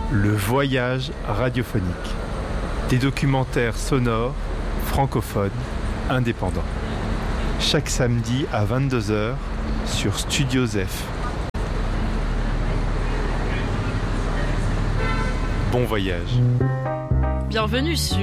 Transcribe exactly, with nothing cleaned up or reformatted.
Le voyage radiophonique. Des documentaires sonores, francophones, indépendants. Chaque samedi à vingt-deux heures sur Studio Zef. Bon voyage. Bienvenue sur